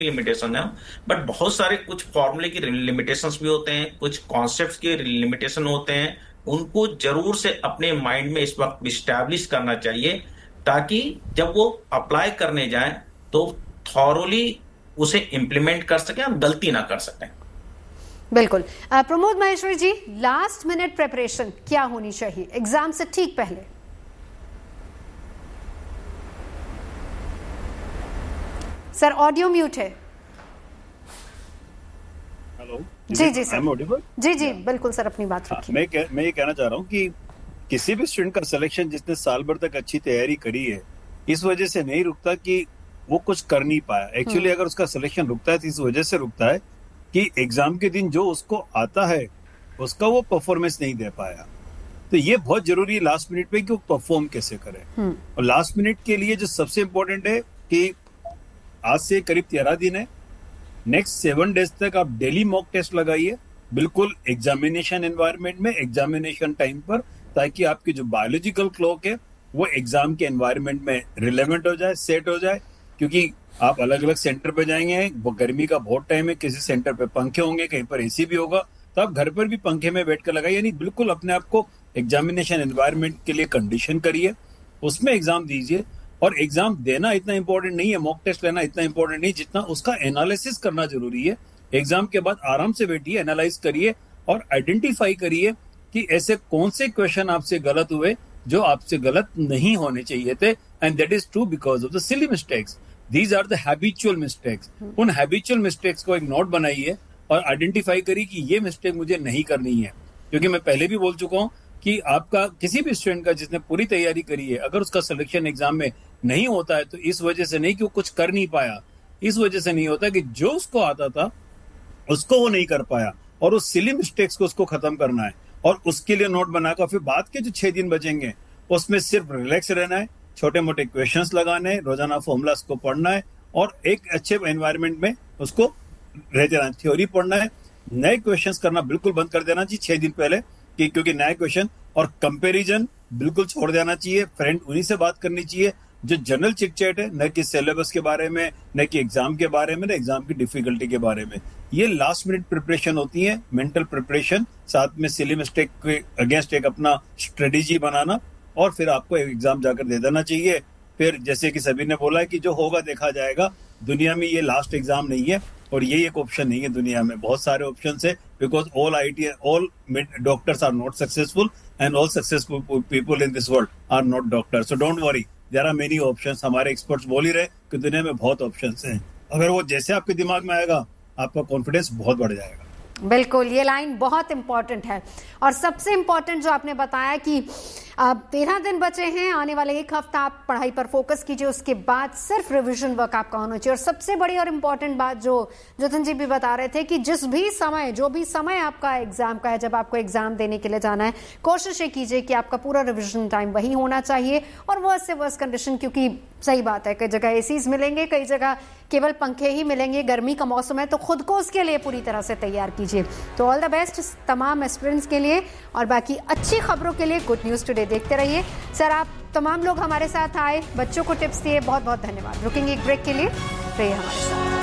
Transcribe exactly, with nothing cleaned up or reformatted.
Limitation है, but बहुत सारे कुछ फॉर्मूले की लिमिटेशंस भी होते हैं, कुछ कॉन्सेप्ट्स के लिमिटेशन होते हैं। उनको जरूर से अपने माइंड में इस वक्त स्टैब्लिश करना चाहिए, ताकि जब वो अप्लाई करने जाएं तो थॉरोली उसे इंप्लीमेंट कर सकें और गलती ना कर सकें। बिल्कुल। प्रमोद माहेश्वरी जी, लास्ट मिनट प्रिपरेशन क्या होनी चाहिए एग्जाम से ठीक पहले? सर ऑडियो म्यूट है। हेलो जी जी सर, जी जी बिल्कुल सर, अपनी बात रखिए। मैं कह, मैं ये कहना चाह रहा हूँ कि किसी भी स्टूडेंट का सिलेक्शन जिसने साल भर तक अच्छी तैयारी करी है, इस वजह से नहीं रुकता कि वो कुछ कर नहीं पाया। एक्चुअली अगर उसका सिलेक्शन रुकता है तो इस वजह से रुकता है कि एग्जाम के दिन जो उसको आता है उसका वो परफॉर्मेंस नहीं दे पाया। तो ये बहुत जरूरी है लास्ट मिनट पे कि वो परफॉर्म कैसे करे। और लास्ट मिनट के लिए जो सबसे इम्पोर्टेंट है कि आज से करीब तेरह दिन है, नेक्स्ट सेवन डेज तक आप डेली मॉक टेस्ट लगाइए, बिल्कुल एग्जामिनेशन एनवायरनमेंट में, एग्जामिनेशन टाइम पर, ताकि आपकी जो बायोलॉजिकल क्लॉक है वो एग्जाम के एनवायरनमेंट में रिलेवेंट हो जाए, सेट हो जाए। क्योंकि आप अलग अलग सेंटर पे जाएंगे, वो गर्मी का बहुत टाइम है, किसी सेंटर पे पंखे होंगे, कहीं पर एसी भी होगा, तो आप घर पर भी पंखे में बैठ कर लगाइए। यानी बिल्कुल अपने आप को एग्जामिनेशन एनवायरनमेंट के लिए कंडीशन करिए, उसमें एग्जाम दीजिए। और एग्जाम देना इतना इंपॉर्टेंट नहीं है, मॉक टेस्ट लेना इतना इंपॉर्टेंट नहीं जितना उसका एनालिसिस करना जरूरी है। एग्जाम के बाद आराम से बैठिए, एनालाइज करिए और आइडेंटिफाई करिए कि ऐसे कौन से क्वेश्चन आपसे गलत हुए जो आपसे गलत नहीं होने चाहिए थे, and that is true because of the silly mistakes. These are the habitual mistakes. उन हैबिचुअल मिस्टेक्स को एक नोट बनाइए और आइडेंटिफाई करिए कि ये मिस्टेक मुझे नहीं करनी है। क्योंकि मैं पहले भी बोल चुका हूं कि आपका किसी भी स्टूडेंट का जिसने पूरी तैयारी करी है, अगर उसका सिलेक्शन एग्जाम में नहीं होता है तो इस वजह से नहीं कि वो कुछ कर नहीं पाया, इस वजह से नहीं होता कि जो उसको आता था उसको वो नहीं कर पाया, और उस सिली मिस्टेक्स को उसको खत्म करना है। और उसके लिए नोट बनाकर फिर बाद के जो छह दिन बचेंगे उसमें सिर्फ रिलैक्स रहना है, छोटे मोटे क्वेश्चंस लगाने, रोजाना फॉर्मूलास को पढ़ना है और एक अच्छे एनवायरनमेंट में उसको रहते रहना। थ्योरी पढ़ना है, नए क्वेश्चंस करना बिल्कुल बंद कर देना चाहिए छह दिन पहले, कि क्योंकि नए क्वेश्चन और कंपैरिजन बिल्कुल छोड़ देना चाहिए। फ्रेंड उन्हीं से बात करनी चाहिए जो जनरल चिट चैट है, न कि सिलेबस के बारे में, न कि एग्जाम के बारे में, न एग्जाम की डिफिकल्टी के बारे में। ये लास्ट मिनट प्रिपरेशन होती है, मेंटल प्रिपरेशन, साथ में सिली मिस्टेक के अगेंस्ट एक अपना स्ट्रेटेजी बनाना, और फिर आपको एग्जाम जाकर दे देना चाहिए। फिर जैसे कि सभी ने बोला है कि जो होगा देखा जाएगा, दुनिया में ये लास्ट एग्जाम नहीं है और ये एक ऑप्शन नहीं है। दुनिया में बहुत सारे ऑप्शन है, because all I T all doctors are not successful and all successful people in this world are not doctor. So don't worry, there are many options. हमारे एक्सपर्ट्स बोल ही रहे कि दुनिया में बहुत ऑप्शंस हैं। अगर वो जैसे आपके दिमाग में आएगा, आपका कॉन्फिडेंस बहुत बढ़ जाएगा। बिल्कुल, ये लाइन बहुत इंपॉर्टेंट है। और सबसे इंपॉर्टेंट जो आपने बताया कि तेरह दिन बचे हैं, आने वाले एक हफ्ता आप पढ़ाई पर फोकस कीजिए, उसके बाद सिर्फ रिवीजन वर्क आपका होना चाहिए। और सबसे बड़ी और इम्पॉर्टेंट बात जो जतिन जी भी बता रहे थे कि जिस भी समय जो भी समय आपका एग्जाम का है, जब आपको एग्जाम देने के लिए जाना है, कोशिश ये कीजिए कि आपका पूरा रिवीजन टाइम वही होना चाहिए। और वर्स्ट से वर्स्ट कंडीशन, क्योंकि सही बात है, कई जगह एसीज मिलेंगे, कई जगह केवल पंखे ही मिलेंगे, गर्मी का मौसम है, तो खुद को उसके लिए पूरी तरह से तैयार कीजिए। तो ऑल द बेस्ट तमाम एस्पिरेंट्स के लिए, और बाकी अच्छी खबरों के लिए गुड न्यूज टुडे देखते रहिए। सर, आप तमाम लोग हमारे साथ आए, बच्चों को टिप्स दिए, बहुत बहुत धन्यवाद। रुकेंगे एक ब्रेक के लिए, रहिए हमारे साथ।